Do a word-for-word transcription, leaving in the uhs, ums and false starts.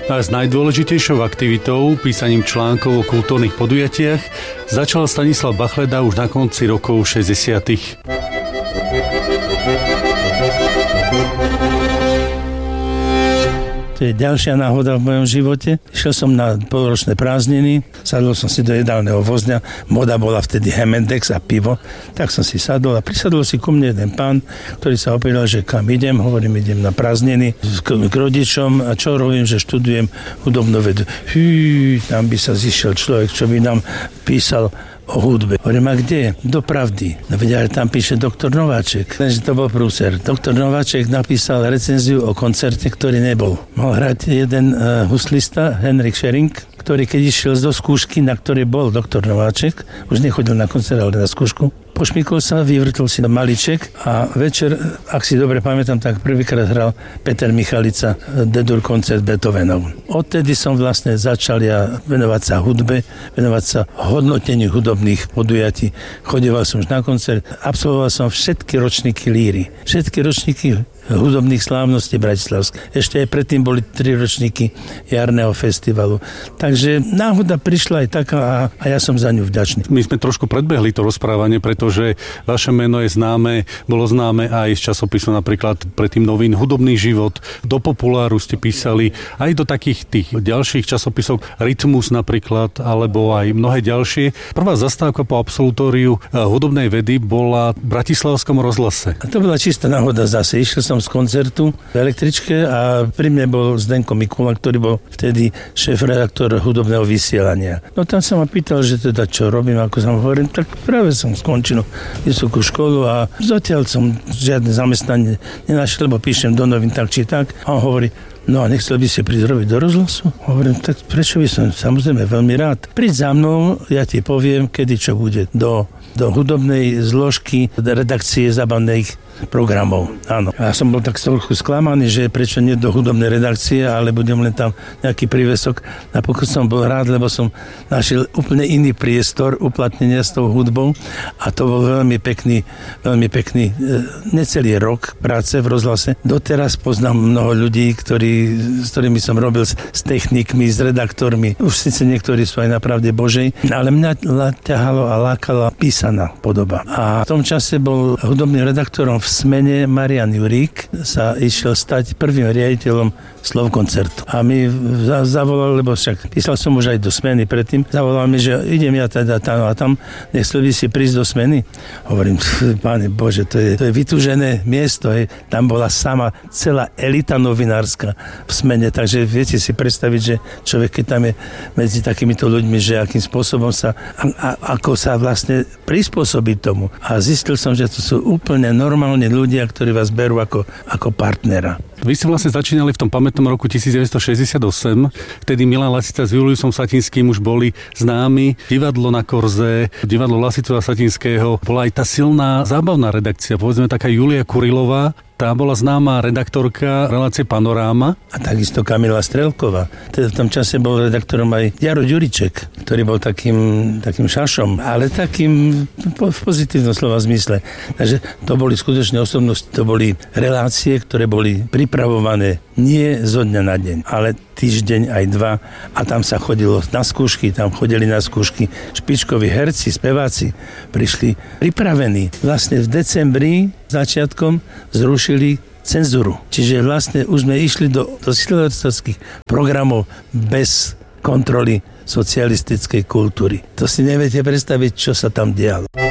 A s najdôležitejšou aktivitou, písaním článkov o kultúrnych podujatiach, začal Stanislav Bachleda už na konci rokov šesťdesiatych. To je ďalšia náhoda v mojom živote. Išiel som na polročné prázdniny, sadol som si do jedálneho vozňa, moda bola vtedy Hemendex a pivo, tak som si sadol a prisadol si ku mne jeden pán, ktorý sa opýtal, že kam idem, hovorím, idem na prázdniny k, k rodičom a čo robím, že študujem hudobnú vedu. Hý, tam by sa zišiel človek, čo by nám písal o hudbe. Hovorím, a kde? Do Pravdy. No vedia, tam píše doktor Nováček. Takže to bol prúser. Doktor Nováček napísal recenziu o koncerte, ktorý nebol. Mal hrať jeden uh, huslista, Henrik Schering, ktorý keď išiel do skúšky, na ktorej bol doktor Nováček, už nechodil na koncert, ale na skúšku, pošmykol sa, vyvrtol si na maliček a večer, ak si dobre pamätám, tak prvýkrát hral Peter Michalica D-dur koncert Beethovenov. Odtedy som vlastne začal ja venovať sa hudbe, venovať sa hodnoteniu hudobných podujatí. Chodieval som už na koncert, absolvoval som všetky ročníky líry, všetky ročníky hudobných slávností bratislavských. Ešte aj predtým boli tri ročníky jarného festivalu. Takže náhoda prišla aj taká a, a ja som za ňu vďačný. My sme trošku predbehli to rozprávanie, pretože vaše meno je známe, bolo známe aj z časopisu napríklad predtým novín Hudobný život. Do Populáru ste písali aj do takých tých ďalších časopisov Rytmus napríklad, alebo aj mnohé ďalšie. Prvá zastávka po absolutóriu hudobnej vedy bola v Bratislavskom rozhlase. A to bola čistá náhoda zase. Išiel som z koncertu v električke a pri mne bol Zdenko Mikula, ktorý bol vtedy šéf-redaktor hudobného vysielania. No tam sa ma pýtal, že teda čo robím, ako som hovorím, tak práve som skončil vysokú školu a zatiaľ som žiadne zamestnanie nenašiel, lebo píšem do novín tak či tak. A on hovorí, no a nechcel by si prísť robiť do rozhlasu? Hovorím, tak prečo by som, samozrejme, veľmi rád. Príď za mnou, ja ti poviem, kedy čo bude do, do hudobnej zložky redakcie zábavných programov. Áno. Ja som bol tak trochu sklamaný, že prečo nie do hudobnej redakcie, ale budem len tam nejaký prívesok. Napokon som bol rád, lebo som našiel úplne iný priestor uplatnenia s tou hudbou a to bol veľmi pekný, veľmi pekný necelý rok práce v rozhlase. Doteraz poznám mnoho ľudí, ktorí, s ktorými som robil s, s technikmi, s redaktormi. Už síce niektorí sú aj na pravde Božej, ale mňa ťahalo a lákala písaná podoba. A v tom čase bol hudobným redaktorom v Smene Marian Jurík, sa išiel stať prvým riaditeľom Slovkoncertu. A mi zavolal, lebo však písal som už aj do Smeny predtým, zavolal mi, že idem ja teda tam a tam, nechcel by si prísť do Smeny. Hovorím, Pane Bože, to je, to je vytúžené miesto, hej. Tam bola sama celá elita novinárska v Smene, takže viete si predstaviť, že človek, keď tam je medzi takýmito ľuďmi, že akým spôsobom sa, a, a, ako sa vlastne prispôsobí tomu. A zistil som, že to sú úplne normálne ľudia, ktorí vás berú ako, ako partnera. Vy ste vlastne začínali v tom pamätnom roku devätnásťstošesťdesiatosem, vtedy Milan Lasica s Juliusom Satinským už boli známi. Divadlo na Korze, divadlo Lasicu a Satinského, bola aj tá silná zábavná redakcia, povedzme taká Julia Kurilová, tá bola známa redaktorka relácie Panoráma. A takisto Kamila Strelková. Teda v tom čase bol redaktorom aj Jaro Ďuriček, ktorý bol takým, takým šašom, ale takým v pozitívnom slova zmysle. Takže to boli skutočne osobnosti, to boli relácie, ktoré boli pripravované nie zo dňa na deň, ale týždeň aj dva a tam sa chodilo na skúšky, tam chodili na skúšky špičkoví herci, speváci, prišli pripravení. Vlastne v decembri začiatkom zrušili cenzúru. Čiže vlastne už sme išli do, do silvestrovských programov bez kontroly socialistickej kultúry. To si neviete predstaviť, čo sa tam dialo.